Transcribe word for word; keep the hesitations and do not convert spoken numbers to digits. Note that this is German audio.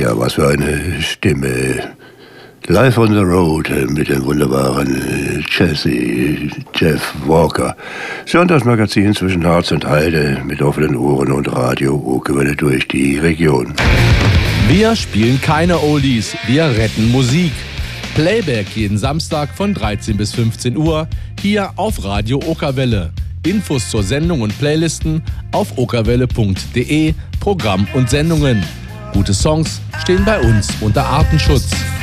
Ja, was für eine Stimme. Live on the Road mit dem wunderbaren Jesse Jeff Walker. Sonntagsmagazin zwischen Harz und Heide mit offenen Ohren und Radio Okerwelle durch die Region. Wir spielen keine Oldies, wir retten Musik. Playback jeden Samstag von dreizehn bis fünfzehn Uhr hier auf Radio Okerwelle. Infos zur Sendung und Playlisten auf okerwelle punkt de, Programm und Sendungen. Gute Songs stehen bei uns unter Artenschutz.